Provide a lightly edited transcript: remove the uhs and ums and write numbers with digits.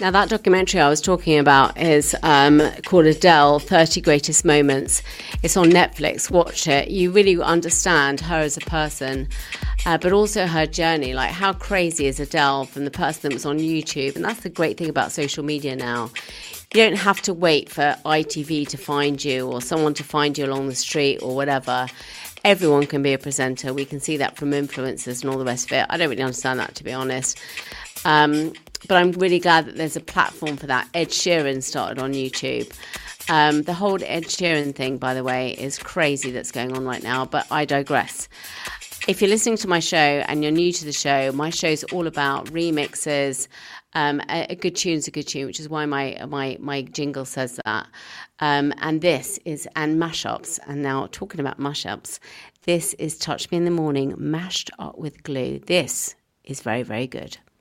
Now, that documentary I was talking about is called Adele, 30 Greatest Moments. It's on Netflix. Watch it. You really understand her as a person, but also her journey. Like, how crazy is Adele from the person that was on YouTube? And that's the great thing about social media now. You don't have to wait for ITV to find you or someone to find you along the street or whatever. Everyone can be a presenter. We can see that from influencers and all the rest of it. I don't really understand that, to be honest. But I'm really glad that there's a platform for that. Ed Sheeran started on YouTube. The whole Ed Sheeran thing, by the way, is crazy that's going on right now, but I digress. If you're listening to my show and you're new to the show, my show's all about remixes. A good tune's a good tune, which is why my jingle says that. And mashups. And now, talking about mashups, this is Touch Me in the Morning, mashed up with glue. This is very, very good.